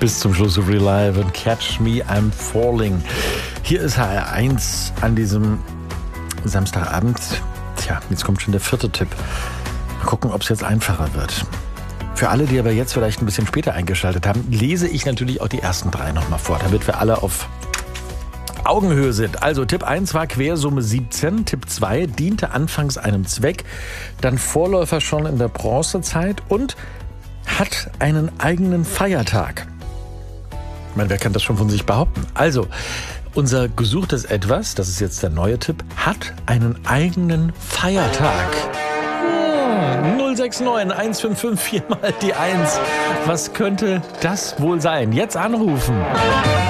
bis zum Schluss Relive und Catch Me, I'm Falling. Hier ist HR1 an diesem Samstagabend. Tja, jetzt kommt schon der 4. Tipp. Mal gucken, ob es jetzt einfacher wird. Für alle, die aber jetzt vielleicht ein bisschen später eingeschaltet haben, lese ich natürlich auch die ersten 3 nochmal vor, damit wir alle auf Augenhöhe sind. Also Tipp 1 war Quersumme 17, Tipp 2 diente anfangs einem Zweck, dann Vorläufer schon in der Bronzezeit und hat einen eigenen Feiertag. Ich meine, wer kann das schon von sich behaupten? Also, unser gesuchtes Etwas, das ist jetzt der neue Tipp, hat einen eigenen Feiertag. 069 155 4 mal die 1. Was könnte das wohl sein? Jetzt anrufen.